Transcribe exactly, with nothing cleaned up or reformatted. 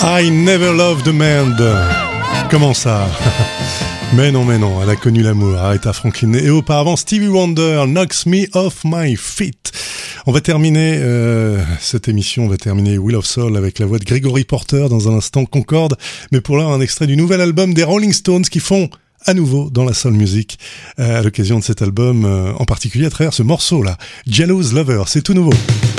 I never loved a man. Comment ça? Mais non, mais non, elle a connu l'amour. Aretha Franklin. Et auparavant, Stevie Wonder, Knocks Me Off My Feet. On va terminer euh, cette émission, on va terminer Wheel of Soul avec la voix de Gregory Porter dans un instant, Concorde. Mais pour l'heure, un extrait du nouvel album des Rolling Stones qui font à nouveau dans la soul music euh, à l'occasion de cet album, euh, en particulier à travers ce morceau-là, Jealous Lover. C'est tout nouveau.